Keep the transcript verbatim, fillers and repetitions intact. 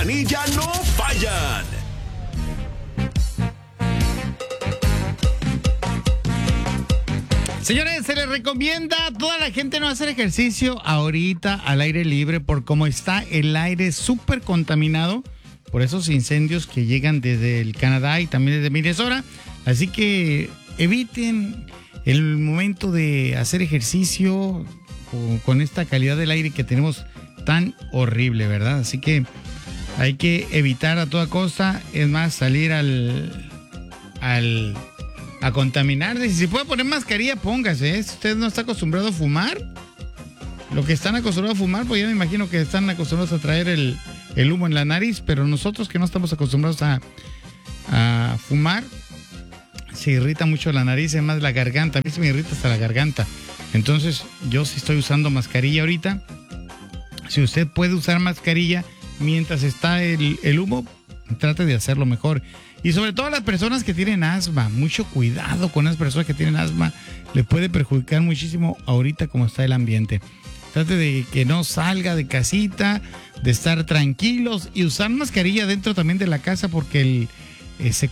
Manilla no fallan. Señores, se les recomienda a toda la gente no hacer ejercicio ahorita al aire libre por cómo está el aire súper contaminado por esos incendios que llegan desde el Canadá y también desde Minnesota. Así que eviten el momento de hacer ejercicio con, con esta calidad del aire que tenemos tan horrible, ¿verdad? Así que hay que evitar a toda costa, es más, salir al... al a contaminarse. Si se puede poner mascarilla, póngase, ¿eh? Si usted no está acostumbrado a fumar, lo que están acostumbrados a fumar, pues yo me imagino que están acostumbrados a traer el, el humo en la nariz, pero nosotros que no estamos acostumbrados a, a fumar, se irrita mucho la nariz, además la garganta, a mí se me irrita hasta la garganta. Entonces, yo sí estoy usando mascarilla ahorita. Si usted puede usar mascarilla mientras está el, el humo, trate de hacerlo mejor. Y sobre todo las personas que tienen asma, mucho cuidado con las personas que tienen asma, le puede perjudicar muchísimo ahorita como está el ambiente. Trate de que no salga de casita, de estar tranquilos y usar mascarilla dentro también de la casa porque el, eh, se